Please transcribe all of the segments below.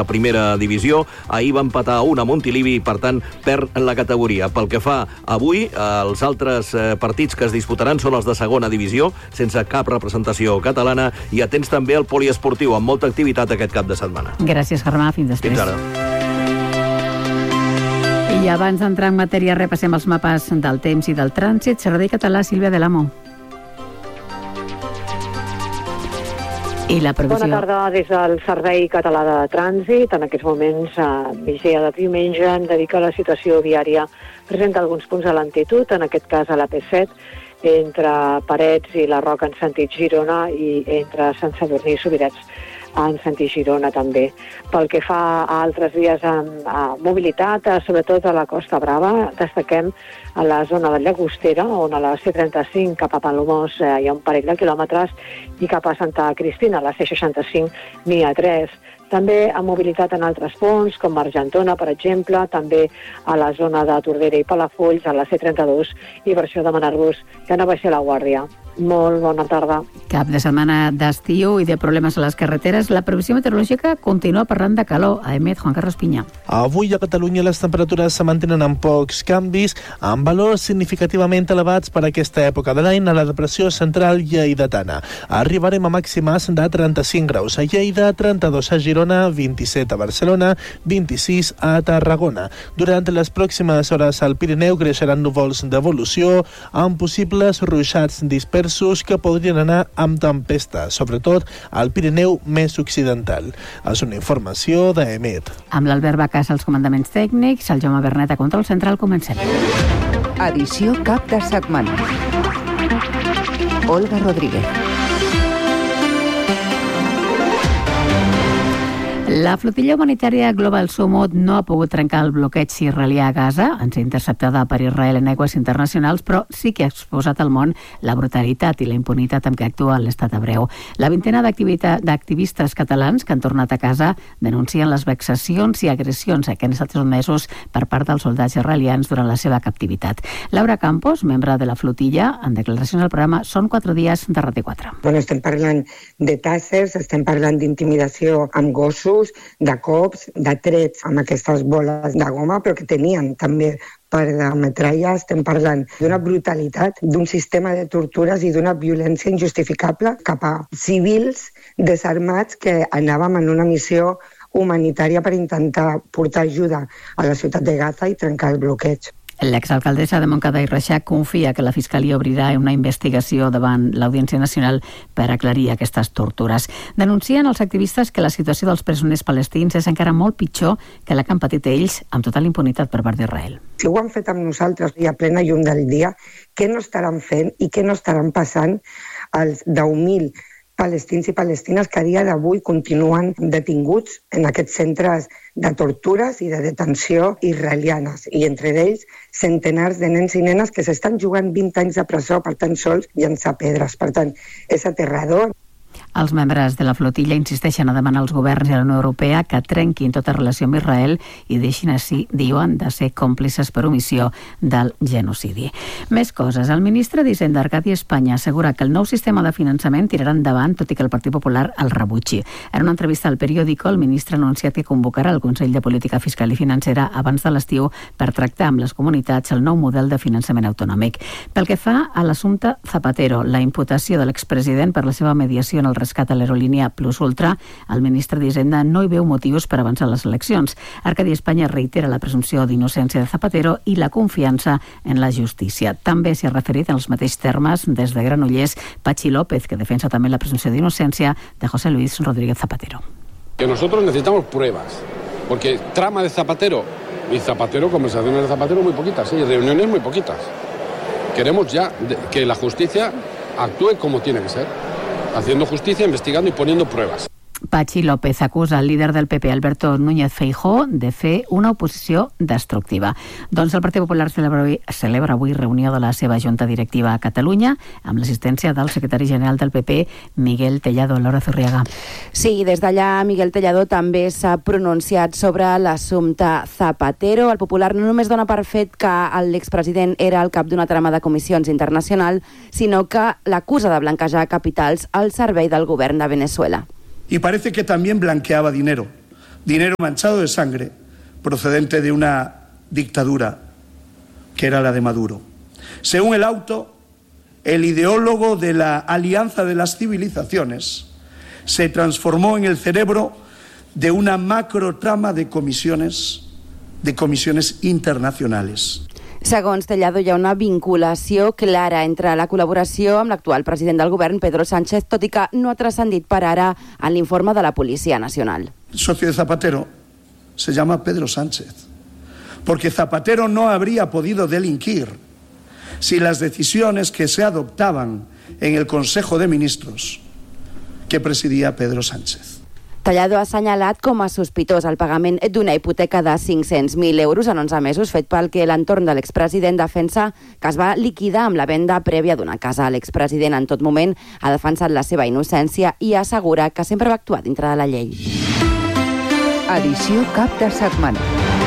primera divisió. Ahir va empatar a Montilivi i, per tant, perd la categoria. Pel que fa avui, els altres partits que es disputaran són els de segona divisió, sense cap representació catalana, i atents també al poliesportiu, amb molta activitat aquest cap de setmana. Gràcies, Germà. Fins després. Fins ara. I abans d'entrar en matèria, repassem els mapes del temps i del trànsit. Servei Català, Sílvia de l'Amo. I la previsió. Bona tarda des del Servei Català de Trànsit. En aquests moments, migdia de diumenge, hem de dir que la situació viària presenta alguns punts de lentitud, en aquest cas a la P7, entre Parets i la Roca en sentit Girona i entre Sant Sadurní i Subirats en sentit Girona també. Pel que fa a altres vies amb mobilitat, sobretot a la Costa Brava, destaquem a la zona de Llagostera, on a la C35 cap a Palamós hi ha un parell de quilòmetres, i cap a Santa Cristina, a la C65 n'hi ha 3. També amb mobilitat en altres punts, com Argentona, per exemple, també a la zona de Tordera i Palafolls, a la C32, i per això demanar-vos que no baixi la guàrdia. Molt bona tarda. Cap de setmana d'estiu i de problemes a les carreteres. La previsió meteorològica continua parlant de calor. A EMET, Juan Carlos Piña. Avui a Catalunya les temperatures se mantenen amb pocs canvis, amb valors significativament elevats per aquesta època de l'any a la depressió central lleidatana. Arribarem a màximes de 35 graus a Lleida, 32 a Girona, 27 a Barcelona, 26 a Tarragona. Durant les pròximes hores al Pirineu creixeran núvols d'evolució amb possibles ruixats dispersos que podrien anar amb tempesta, sobretot al Pirineu més occidental. És una informació d'EMET. Amb l'Albert Bacàs als comandaments tècnics, el Jaume Bernet a control central, comencem. Edició cap de setmana. Olga Rodríguez. La flotilla humanitària Global Sumud no ha pogut trencar el bloqueig israelià a Gaza, en ser interceptada per Israel en aigües internacionals, però sí que ha exposat al món la brutalitat i la impunitat amb què actua l'estat hebreu. La vintena d'activistes catalans que han tornat a casa denuncien les vexacions i agressions que han estat sotmesos per part dels soldats israelians durant la seva captivitat. Laura Campos, membre de la flotilla, en declaracions al programa Són 4 dies de RT4. Bueno, estem parlant de tasses, estem parlant d'intimidació amb gossos, de cops, de trets amb aquestes boles de goma, però que tenien també per de metralla. Estem parlant d'una brutalitat, d'un sistema de tortures i d'una violència injustificable cap a civils desarmats que anàvem en una missió humanitària per intentar portar ajuda a la ciutat de Gaza i trencar el bloqueig. L'exalcaldessa de Montcada i Reixac confia que la Fiscalia obrirà una investigació davant l'Audiència Nacional per aclarir aquestes tortures. Denuncien els activistes que la situació dels presoners palestins és encara molt pitjor que la que han patit ells, amb total impunitat per part d'Israel. Si ho han fet amb nosaltres i a plena llum del dia, què no estaran fent i què no estaran passant als 10.000 palestins i palestines que a dia d'avui continuen detinguts en aquests centres de tortures i de detenció israelianes, i entre ells centenars de nens i nenes que s'estan jugant 20 anys de presó per tan sols llançar pedres. Per tant, és aterrador. Els membres de la flotilla insisteixen a demanar als governs i a la Unió Europea que trenquin tota relació amb Israel i deixin així, diuen, de ser còmplices per omissió del genocidi. Més coses. El ministre d'Hisenda, Arcadi Espanya, assegura que el nou sistema de finançament tirarà endavant, tot i que el Partit Popular el rebutgi. En una entrevista al periòdico, el ministre ha anunciat que convocarà el Consell de Política Fiscal i Financera abans de l'estiu per tractar amb les comunitats el nou model de finançament autonòmic. Pel que fa a l'assumpte Zapatero, la imputació de l'expresident per la seva mediació en el rescat a l'aerolínia Plus Ultra, el ministre d'Hisenda no hi veu motius per avançar les eleccions. Arcadi Espanya reitera la presumpció d'innocència de Zapatero i la confiança en la justícia. També s'hi ha referit en els mateixos termes des de Granollers Pachi López, que defensa també la presumpció d'innocència de José Luis Rodríguez Zapatero. Que nosotros necesitamos pruebas, porque trama de Zapatero y Zapatero, conversaciones de Zapatero muy poquitas, y reuniones muy poquitas. Queremos ya que la justicia actúe como tiene que ser, haciendo justicia, investigando y poniendo pruebas. Pachi López acusa el líder del PP, Alberto Núñez Feijóo, de fer una oposició destructiva. Doncs el Partit Popular celebra avui reunió de la seva junta directiva a Catalunya amb l'assistència del secretari general del PP, Miguel Tellado. Laura Zurriaga. Sí, des d'allà Miguel Tellado també s'ha pronunciat sobre l'assumpte Zapatero. El Popular no només dona per fet que l'expresident era el cap d'una trama de comissions internacional, sinó que l'acusa de blanquejar capitals al servei del govern de Venezuela. Y parece que también blanqueaba dinero dinero manchado de sangre procedente de una dictadura que era la de Maduro. Según el auto, el ideólogo de la Alianza de las Civilizaciones se transformó en el cerebro de una macrotrama de comisiones internacionales. Segons Tellado, hi ha una vinculació clara entre la col·laboració amb l'actual president del govern, Pedro Sánchez, tot i que no ha transcendit per ara en l'informe de la Policia Nacional. El socio de Zapatero se llama Pedro Sánchez, porque Zapatero no habría podido delinquir si las decisiones que se adoptaban en el Consejo de Ministros que presidía Pedro Sánchez. Tellado ha assenyalat com a sospitós el pagament d'una hipoteca de 500.000 euros en 11 mesos, fet pel que l'entorn de l'expresident defensa que es va liquidar amb la venda prèvia d'una casa. L'expresident en tot moment ha defensat la seva innocència i assegura que sempre va actuar dintre de la llei. Edició cap de setmana.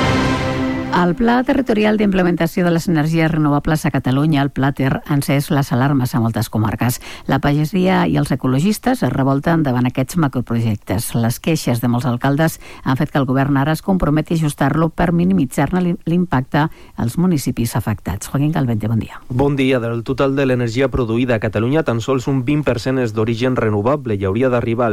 El Pla Territorial d'Implementació de les Energies Renovables a Catalunya, el PLATER, ha encès les alarmes a moltes comarques. La pagesia i els ecologistes es revolten davant aquests macroprojectes. Les queixes de molts alcaldes han fet que el govern ara es comprometi a ajustar-lo per minimitzar-ne l'impacte als municipis afectats. Joaquín Calvente, bon dia. Bon dia. Del total de l'energia produïda a Catalunya, tan sols un 20% és d'origen renovable i hauria d'arribar al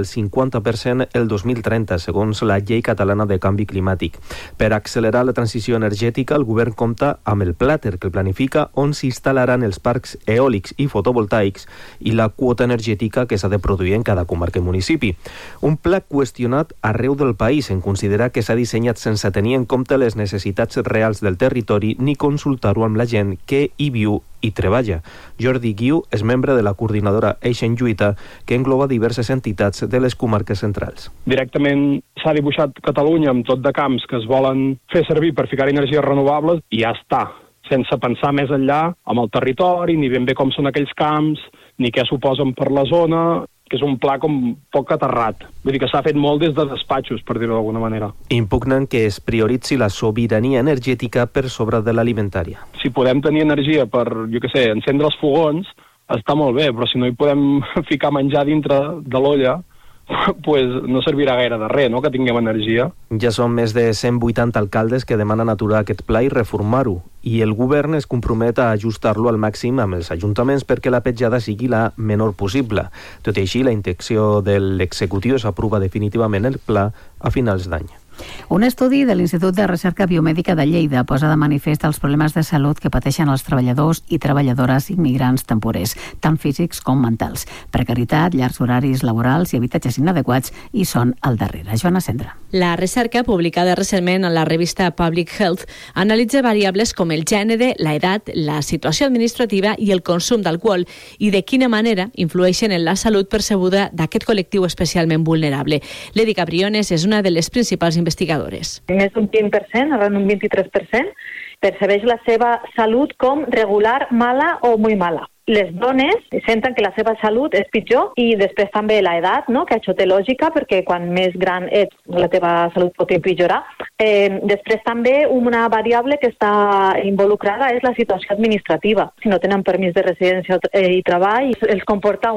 50% el 2030, segons la Llei Catalana de Canvi Climàtic. Per accelerar la transició energètica, el govern compta amb el PLATER, que planifica on s'instal·laran els parcs eòlics i fotovoltaics i la quota energètica que s'ha de produir en cada comarca i municipi. Un pla qüestionat arreu del país en considerar que s'ha dissenyat sense tenir en compte les necessitats reals del territori ni consultar-ho amb la gent que hi viu i treballa. Jordi Guiu és membre de la coordinadora Eixen Lluita, que engloba diverses entitats de les comarques centrals. Directament s'ha dibuixat Catalunya amb tot de camps que es volen fer servir per ficar energies renovables i ja està, sense pensar més enllà amb el territori, ni ben bé com són aquells camps, ni què suposen per la zona, que és un pla com poc aterrat. Vull dir que s'ha fet molt des de despatxos, per dir-ho d'alguna manera. Impugnen que es prioritzi la sobirania energètica per sobre de l'alimentària. Si podem tenir energia per, encendre els fogons, està molt bé, però si no hi podem ficar menjar dintre de l'olla, pues no servirà gaire de res, no?, que tinguem energia. Ja són més de 180 alcaldes que demanen aturar aquest pla i reformar-ho, i el govern es compromet a ajustar-lo al màxim amb els ajuntaments perquè la petjada sigui la menor possible. Tot i així, la intenció de l'executiu és aprovar definitivament el pla a finals d'any. Un estudi de l'Institut de Recerca Biomèdica de Lleida posa de manifest els problemes de salut que pateixen els treballadors i treballadores immigrants temporers, tant físics com mentals. Precarietat, llargs horaris laborals i habitatges inadequats hi són al darrere. Joana Cendra. La recerca, publicada recentment en la revista Public Health, analitza variables com el gènere, l'edat, la situació administrativa i el consum d'alcohol i de quina manera influeixen en la salut percebuda d'aquest col·lectiu especialment vulnerable. Ledi Cabriones és una de les principals investigadores. Més d'un 20%, ara un 23%, percebeix la seva salut com regular, mala o molt mala. Les dones senten que la seva salut és pitjor i després també l'edat, no? Que això té lògica perquè quan més gran ets la teva salut pot empitjorar. Després també una variable que està involucrada és la situació administrativa. Si no tenen permís de residència i treball, els comporta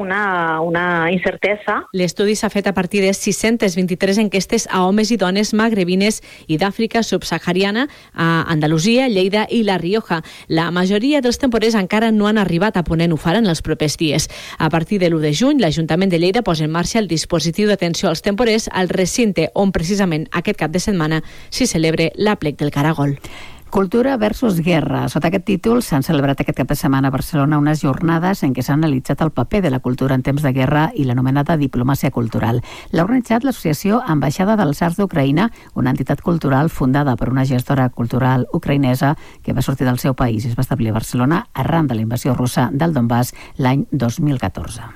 una incertesa. L'estudi s'ha fet a partir de 623 enquestes a homes i dones magrebines i d'Àfrica subsahariana a Andalusia, Lleida i La Rioja. La majoria dels temporers encara no han arribat a Ponent, ho faran els propers dies. A partir de l'1 de juny, l'Ajuntament de Lleida posa en marxa el dispositiu d'atenció als temporers al recinte on precisament aquest cap de setmana s'hi celebra l'Aplec del Caragol. Cultura versus guerra. Sota aquest títol s'han celebrat aquest cap de setmana a Barcelona unes jornades en què s'ha analitzat el paper de la cultura en temps de guerra i l'anomenada diplomàcia cultural. L'ha organitzat l'Associació Ambaixada dels Arts d'Ucraïna, una entitat cultural fundada per una gestora cultural ucraïnesa que va sortir del seu país i es va establir a Barcelona arran de la invasió russa del Donbass l'any 2014.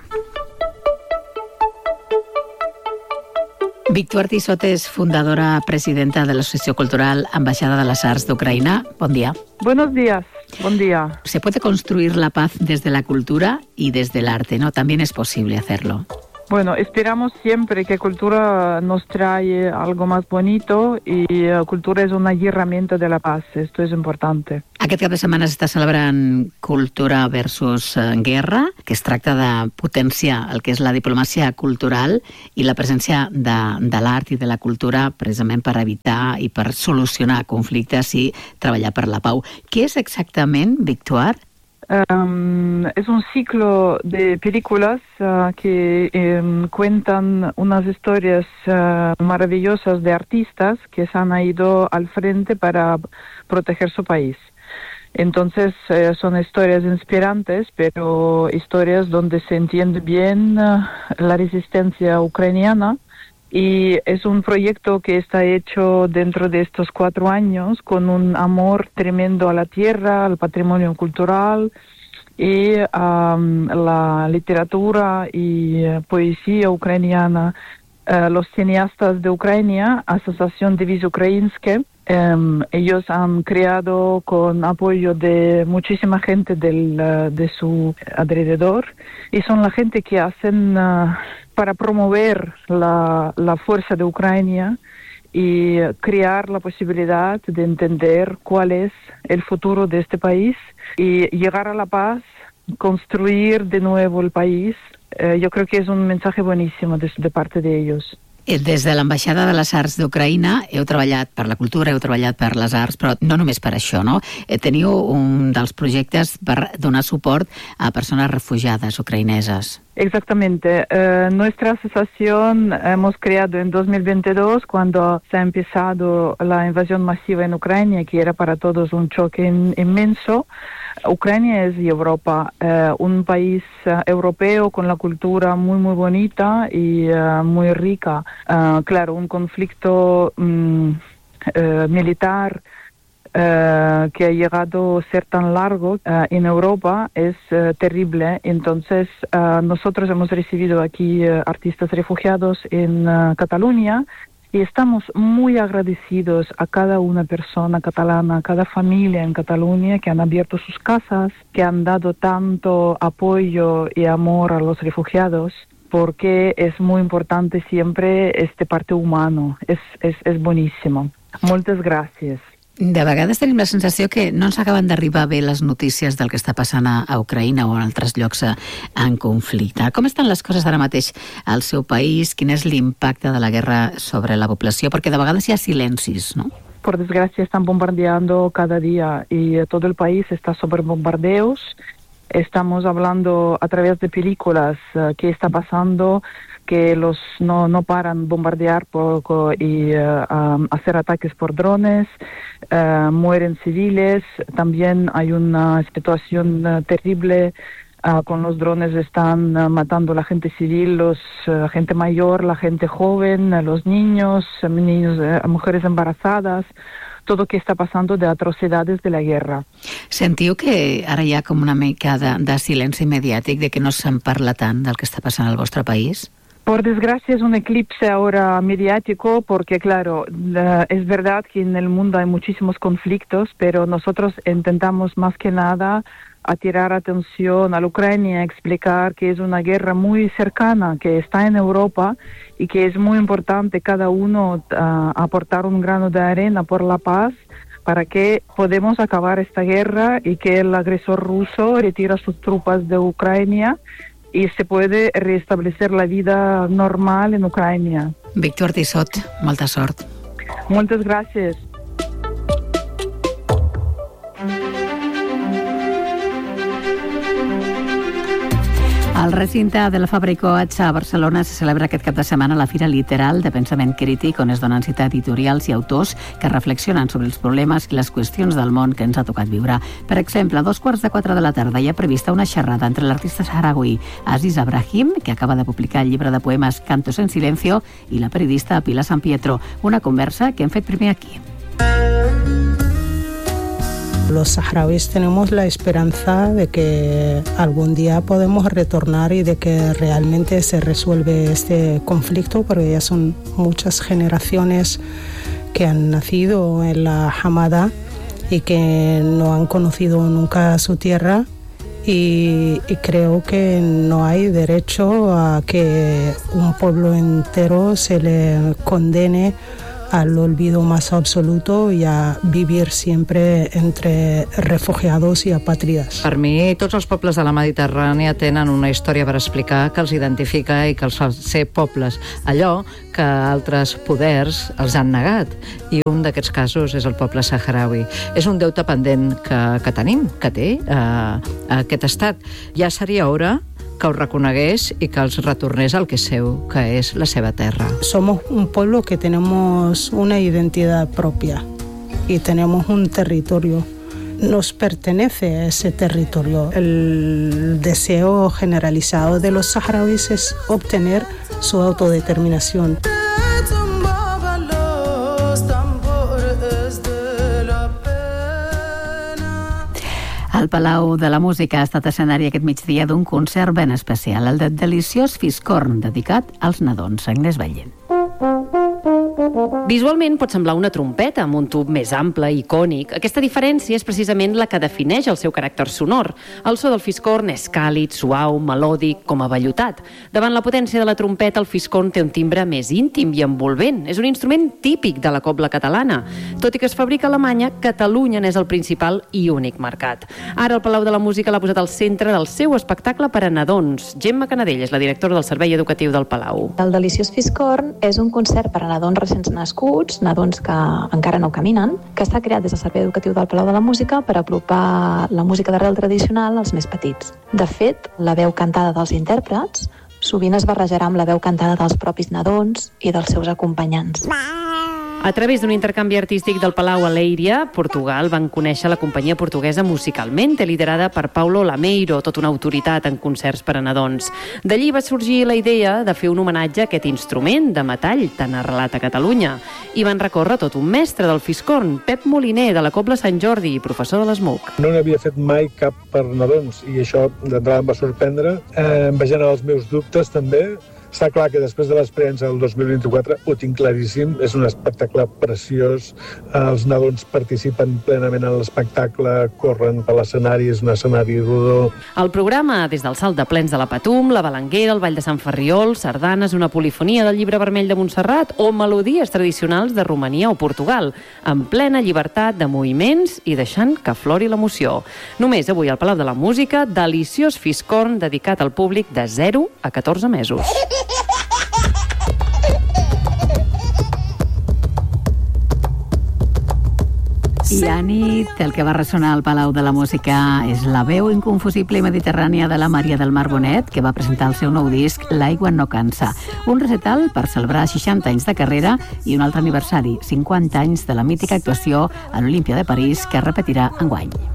Víctor Tissot és fundadora presidenta de l'Asociació Cultural Ambaixada de les Arts d'Ucraïna. Bon dia. Buenos días. Buen día. Se puede construir la paz desde la cultura y desde el arte, ¿no? También es posible hacerlo. Bueno, esperamos siempre que cultura nos trae algo más bonito y cultura és una herramienta de la paz. Esto es importante. Aquest cap de setmana s'està celebrant Cultura versus Guerra, que es tracta de potenciar el que és la diplomàcia cultural i la presència de l'art i de la cultura precisament per evitar i per solucionar conflictes i treballar per la pau. Què és exactament, Victoire? Es un ciclo de películas que cuentan unas historias maravillosas de artistas que se han ido al frente para proteger su país. Entonces son historias inspirantes, pero historias donde se entiende bien la resistencia ucraniana. Y es un proyecto que está hecho dentro de estos 4 años con un amor tremendo a la tierra, al patrimonio cultural y a la literatura y poesía ucraniana. Los cineastas de Ucrania, Asociación Divizia Ukrainske, ellos han creado con apoyo de muchísima gente de su alrededor y son la gente que hacen para promover la fuerza de Ucrania y crear la posibilidad de entender cuál es el futuro de este país y llegar a la paz, construir de nuevo el país. Yo creo que és un mensaje boníssim de parte de ellos. Des de l'Ambaixada de les Arts d'Ucraïna heu treballat per la cultura, heu treballat per les arts, però no només per això, no? Teniu un dels projectes per donar suport a persones refugiades ucraïneses. Exactamente. Nuestra asociación hemos creado en 2022 cuando se ha empezado la invasión masiva en Ucrania, que era para todos un choque inmenso. Ucrania es Europa, un país europeo con la cultura muy muy bonita y muy rica. Claro, un conflicto militar que ha llegado a ser tan largo en Europa es terrible. Entonces nosotros hemos recibido aquí artistas refugiados en Cataluña y estamos muy agradecidos a cada una persona catalana, a cada familia en Cataluña que han abierto sus casas, que han dado tanto apoyo y amor a los refugiados, porque es muy importante siempre este parte humano. Es buenísimo. Moltes gràcies. De vegades tenim la sensació que no ens acaben d'arribar bé les notícies del que està passant a Ucraïna o en altres llocs en conflicte. Com estan les coses ara mateix al seu país? Quin és l'impacte de la guerra sobre la població? Perquè de vegades hi ha silencis, no? Por desgracia están bombardeando cada día y todo el país está sobre bombardeos. Estamos hablando a través de películas qué está pasando, que los no paran bombardear y hacer ataques por drones, mueren civiles. También hay una situación terrible, con los drones están matando a la gente civil, la gente mayor, la gente joven, los niños, mujeres embarazadas. Tot el que està passant de atrocidades de la guerra. Sentiu que ara hi ha com una mica de silenci mediàtic, de que no se'n parla tant del que està passant al vostre país? Por desgracia es un eclipse ahora mediático porque, claro, es verdad que en el mundo hay muchísimos conflictos, pero nosotros intentamos más que nada atirar atención a la Ucrania, explicar que es una guerra muy cercana, que está en Europa y que es muy importante cada uno aportar un grano de arena por la paz para que podamos acabar esta guerra y que el agresor ruso retire sus tropas de Ucrania y se puede restablecer la vida normal en Ucrania. Victoire Tissot, molta sort. Moltes gràcies. Al recinte de la Fabra i Coats a Barcelona se celebra aquest cap de setmana la Fira Literal de Pensament Crític, on es donen cita editorials i autors que reflexionen sobre els problemes i les qüestions del món que ens ha tocat viure. Per exemple, a 3:15 de la tarda hi ha prevista una xerrada entre l'artista saharaui Aziz Abrahim, que acaba de publicar el llibre de poemes Cantos en Silencio, i la periodista Pilar San Pietro. Una conversa que hem fet primer aquí. Los saharauis tenemos la esperanza de que algún día podemos retornar y de que realmente se resuelve este conflicto, porque ya son muchas generaciones que han nacido en la Hamada y que no han conocido nunca su tierra y creo que no hay derecho a que un pueblo entero se le condene al olvido más absoluto i a vivir sempre entre refugiados i apàtrides. Per mi, tots els pobles de la Mediterrània tenen una història per explicar que els identifica i que els fa ser pobles. Allò que altres poders els han negat. I un d'aquests casos és el poble saharaui. És un deute pendent que tenim, que té aquest estat. Ja seria hora que ho reconegués i que els retornés al que és seu, que és la seva terra. Somos un pueblo que tenemos una identidad propia y tenemos un territorio. Nos pertenece ese territorio. El deseo generalizado de los saharauis es obtener su autodeterminación. El Palau de la Música ha estat escenari aquest migdia d'un concert ben especial, el de Deliciós Fiscorn, dedicat als nadons. Agnès Ballent. Visualment pot semblar una trompeta amb un tub més ample i icònic. Aquesta diferència és precisament la que defineix el seu caràcter sonor. El so del fiscorn és càlid, suau, melòdic, com a vellutat. Davant la potència de la trompeta, el fiscorn té un timbre més íntim i envolvent. És un instrument típic de la cobla catalana. Tot i que es fabrica a Alemanya, Catalunya n'és el principal i únic mercat. Ara el Palau de la Música l'ha posat al centre del seu espectacle per a nadons. Gemma Canadell és la directora del Servei Educatiu del Palau. El Deliciós Fiscorn és un concert per a nadons recents nascuts, nadons que encara no caminen, que està creat des del Servei Educatiu del Palau de la Música per apropar la música d'arrel tradicional als més petits. De fet, la veu cantada dels intèrprets sovint es barrejarà amb la veu cantada dels propis nadons i dels seus acompanyants. A través d'un intercanvi artístic del Palau a Leiria, Portugal, van conèixer la companyia portuguesa Musicalmente, liderada per Paulo Lameiro, tota una autoritat en concerts per a nadons. D'allí va sorgir la idea de fer un homenatge a aquest instrument de metall tan arrelat a Catalunya. I van recórrer tot un mestre del fiscorn, Pep Moliner, de la Cobla Sant Jordi, professor de l'ESMUC. No n'havia fet mai cap per nadons i això d'entrada em va sorprendre. Em va generar els meus dubtes també. Està clar que després de l'experiència del 2024 ho tinc claríssim, és un espectacle preciós, els nadons participen plenament en l'espectacle, corren per l'escenari, és un escenari rodó. El programa, des del Salt de Plens de la Patum, la Balanguera, el Ball de Sant Ferriol, sardanes, una polifonia del Llibre Vermell de Montserrat o melodies tradicionals de Romania o Portugal, amb plena llibertat de moviments i deixant que aflori l'emoció. Només avui al Palau de la Música, Deliciós Fiscorn, dedicat al públic de 0 a 14 mesos. I a nit el que va ressonar al Palau de la Música és la veu inconfusible i mediterrània de la Maria del Mar Bonet, que va presentar el seu nou disc L'aigua no cansa. Un recital per celebrar 60 anys de carrera i un altre aniversari, 50 anys de la mítica actuació a l'Olímpia de París, que es repetirà enguany.